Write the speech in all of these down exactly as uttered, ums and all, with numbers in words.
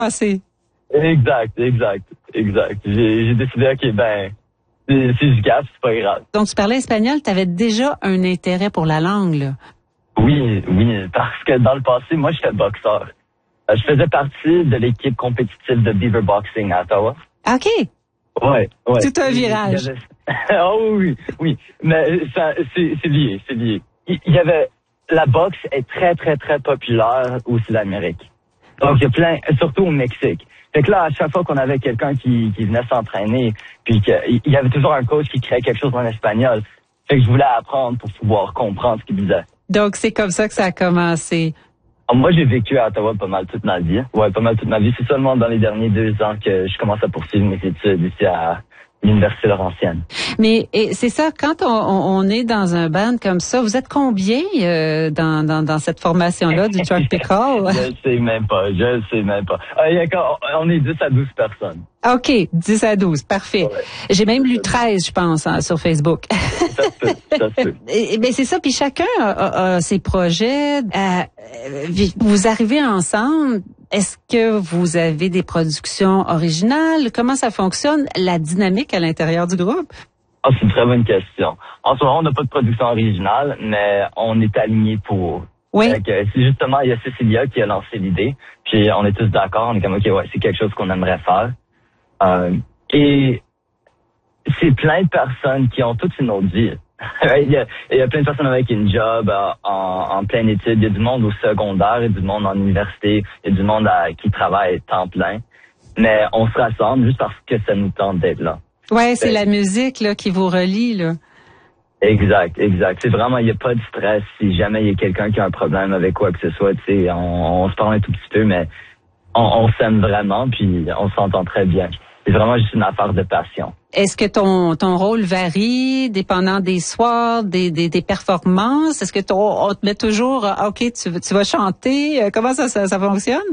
passé. Exact, exact, exact. J'ai, j'ai décidé, OK, ben, si, si je gaffe, c'est pas grave. Donc, tu parlais espagnol, tu avais déjà un intérêt pour la langue, là. Oui, oui, parce que dans le passé, moi, j'étais boxeur. Euh, Je faisais partie de l'équipe compétitive de Beaver Boxing à Ottawa. OK. Ouais, ouais. Tout un virage. Il y avait- oh oui, oui. Mais ça, c'est, c'est lié, c'est lié. Il il y avait, la boxe est très, très, très populaire au Sud-Amérique. Donc, il y a plein, surtout au Mexique. Fait que là, à chaque fois qu'on avait quelqu'un qui, qui venait s'entraîner, puis qu'il y avait toujours un coach qui créait quelque chose en espagnol. Fait que je voulais apprendre pour pouvoir comprendre ce qu'il disait. Donc, c'est comme ça que ça a commencé. Alors, moi, j'ai vécu à Ottawa pas mal toute ma vie. Ouais, pas mal toute ma vie. C'est seulement dans les derniers deux ans que je commence à poursuivre mes études ici à l'Université Laurentienne. Mais et c'est ça, quand on, on, on est dans un band comme ça, vous êtes combien euh, dans, dans, dans cette formation-là du Tropical? Je sais même pas, je sais même pas. Ah, il y a quand- on est dix à douze personnes. OK, dix à douze, parfait. Ouais. J'ai même lu treize, je pense, hein, sur Facebook. Ça se peut, ça se peut. Et, ben c'est ça, puis chacun a, a, a ses projets. Euh, vous arrivez ensemble. Est-ce que vous avez des productions originales? Comment ça fonctionne, la dynamique à l'intérieur du groupe? Ah, c'est une très bonne question. En ce moment, on n'a pas de production originale, mais on est aligné pour. Oui. Fait que, c'est justement, il y a Cécilia qui a lancé l'idée, puis on est tous d'accord, on est comme, OK, ouais, c'est quelque chose qu'on aimerait faire. Euh, et c'est plein de personnes qui ont toute une autre vie. il, y a, il y a plein de personnes avec une job euh, en, en pleine étude. Il y a du monde au secondaire, il y a du monde en université, il y a du monde à, qui travaille temps plein. Mais on se rassemble juste parce que ça nous tente d'être là. Ouais, c'est la musique là qui vous relie là. Exact, exact. C'est vraiment, il n'y a pas de stress. Si jamais il y a quelqu'un qui a un problème avec quoi que ce soit, tu sais, on, on se parle un tout petit peu, mais on, on s'aime vraiment, puis on s'entend très bien. C'est vraiment juste une affaire de passion. Est-ce que ton ton rôle varie dépendant des soirs, des des, des performances? Est-ce que ton, on te met toujours, ah, OK, tu, tu vas chanter? Comment ça, ça, ça fonctionne?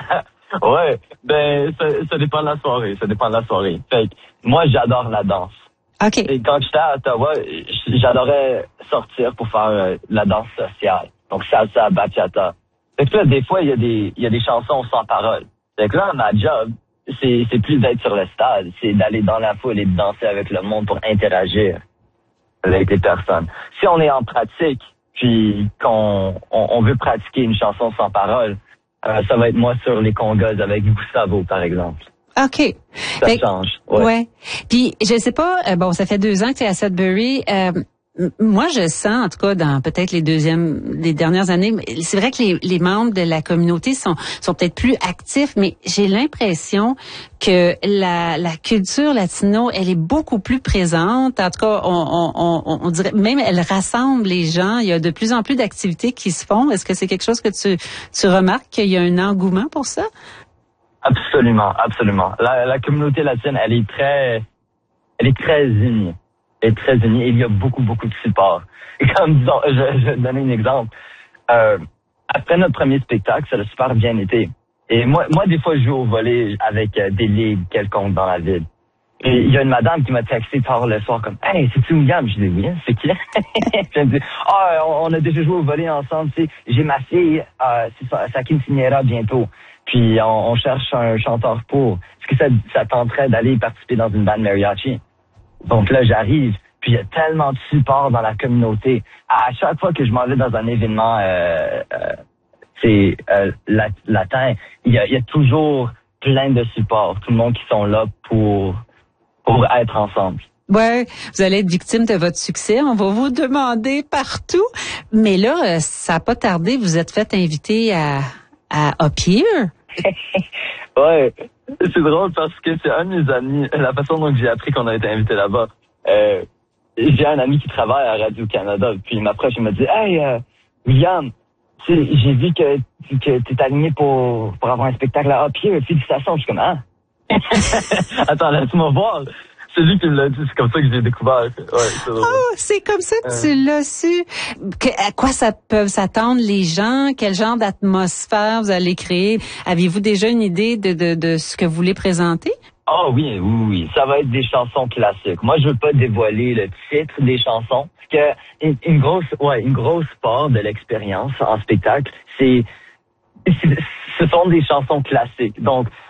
Ouais, ben, ça, ça dépend de la soirée, ça dépend de la soirée. Fait que, moi, j'adore la danse. OK. Et quand j'étais à Ottawa, j'adorais sortir pour faire euh, la danse sociale. Donc, salsa, bachata. Fait que là, des fois, il y a des, il y a des chansons sans paroles. Fait que là, ma job, c'est, c'est plus d'être sur le stade, c'est d'aller dans la foule et de danser avec le monde pour interagir avec les personnes. Si on est en pratique, puis qu'on on, on veut pratiquer une chanson sans paroles, euh, ça va être moi sur les congas avec Gustavo, par exemple. OK. Ça Mais, change. Ouais. ouais. Puis, je sais pas, euh, bon, ça fait deux ans que tu es à Sudbury. Euh, m- moi, je sens, en tout cas, dans peut-être les deuxièmes, les dernières années, c'est vrai que les, les membres de la communauté sont, sont peut-être plus actifs, mais j'ai l'impression que la, la culture latino, elle est beaucoup plus présente. En tout cas, on, on, on, on dirait, même elle rassemble les gens. Il y a de plus en plus d'activités qui se font. Est-ce que c'est quelque chose que tu, tu remarques qu'il y a un engouement pour ça? Absolument, absolument. La, la communauté latine, elle est très, elle est très unie. Elle est très unie et il y a beaucoup, beaucoup de support. Et comme, disons, je, je vais te donner un exemple. Euh, après notre premier spectacle, ça a super bien été. Et moi, moi, des fois, je joue au volley avec euh, des ligues quelconques dans la ville. Et il y a une madame qui m'a texté tard le soir comme « Hey, c'est-tu William? » Je dis « Oui, c'est qui? » Elle me dit « Ah, on, on a déjà joué au volley ensemble, tu sais. J'ai ma fille, euh, c'est ça, ça quinceañera bientôt. Puis on, on cherche un chanteur pour. Est-ce que ça, ça tenterait d'aller participer dans une bande mariachi? » Donc là, j'arrive, puis il y a tellement de support dans la communauté. À chaque fois que je m'en vais dans un événement euh, euh, c'est euh, lat- latin, il y a, il y a toujours plein de support. Tout le monde qui sont là pour pour être ensemble. Ouais, vous allez être victime de votre succès. On va vous demander partout. Mais là, euh, ça n'a pas tardé. Vous êtes fait inviter à, à Up Here. Ouais, c'est drôle parce que c'est un de mes amis. La façon dont j'ai appris qu'on a été invité là-bas. Euh, j'ai un ami qui travaille à Radio-Canada. Puis il m'approche, il me dit « Hey, euh, William, tu sais, j'ai vu que, que tu es aligné pour, pour avoir un spectacle à Up Here. Félicitations. » Je suis comme « Ah! » Attends, laisse-moi voir. C'est lui qui me l'a dit, c'est comme ça que j'ai découvert. Ouais, c'est drôle. Oh, c'est comme ça que Euh. tu l'as su. Que, à quoi ça peuvent s'attendre les gens? Quel genre d'atmosphère vous allez créer? Avez-vous déjà une idée de, de, de ce que vous voulez présenter? Ah oui, oui, oui. Ça va être des chansons classiques. Moi, je veux pas dévoiler le titre des chansons. Parce que une, une grosse, ouais, une grosse part de l'expérience en spectacle, c'est, c'est- ce sont des chansons classiques. Donc,